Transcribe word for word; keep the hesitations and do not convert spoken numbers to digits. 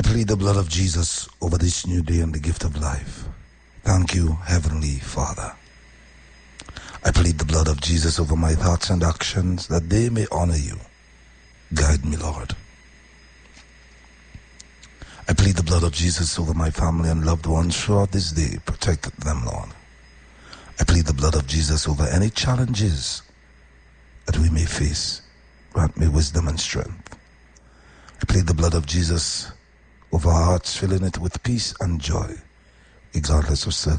plead the blood of Jesus over this new day and the gift of life. Thank you, Heavenly Father. I plead the blood of Jesus over my thoughts and actions, that they may honor you. Guide me, Lord. I plead the blood of Jesus over my family and loved ones throughout this day. Protect them, Lord. I plead the blood of Jesus over any challenges that we may face. Grant me wisdom and strength. I plead the blood of Jesus over our hearts, filling it with peace and joy, regardless of circumstances.